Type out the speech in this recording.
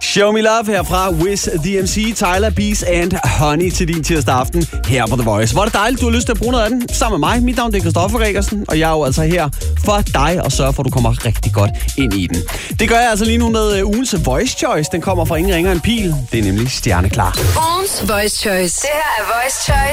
Show Me Love herfra Wiz DMC, Tyler, Beast and Honey til din tirsdag aften her på The Voice. Hvor er det dejligt, du har lyst til at bruge noget af den sammen med mig. Mit navn er Christoffer Rikker,sen, og jeg er jo altså her for dig og sørge for, at du kommer rigtig godt ind i den. Det gør jeg altså lige nu med ugens Voice Choice. Den kommer fra ingen ringer en pil. Det er nemlig stjerneklar. Ugens Voice Choice. Det her er Voice Choice